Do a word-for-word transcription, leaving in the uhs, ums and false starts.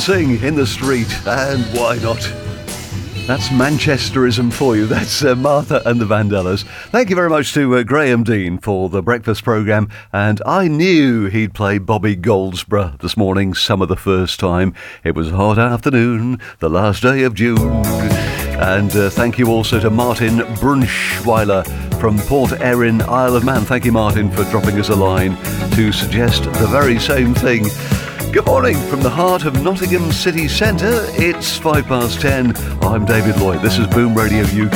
dancing in the street, and why not? That's Manchesterism for you. That's uh, Martha and the Vandellas. Thank you very much to uh, Graham Dean for the breakfast programme. And I knew he'd play Bobby Goldsborough this morning, summer the first time. It was a hot afternoon, the last day of June. And uh, thank you also to Martin Brunschweiler from Port Erin, Isle of Man. Thank you, Martin, for dropping us a line to suggest the very same thing. Good morning from the heart of Nottingham city centre. It's five past ten. I'm David Lloyd. This is Boom Radio U K.